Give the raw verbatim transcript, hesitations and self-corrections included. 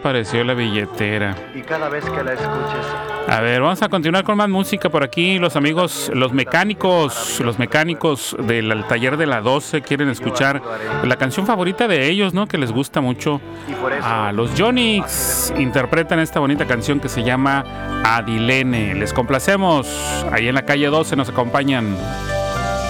apareció la billetera. Y cada vez que la escuches, a ver, vamos a continuar con más música por aquí. Los amigos, los mecánicos, los mecánicos del taller de la doce quieren escuchar la canción favorita de ellos, ¿no? Que les gusta mucho. A los Yonix interpretan esta bonita canción que se llama Adilene. Les complacemos. Ahí en la calle doce nos acompañan.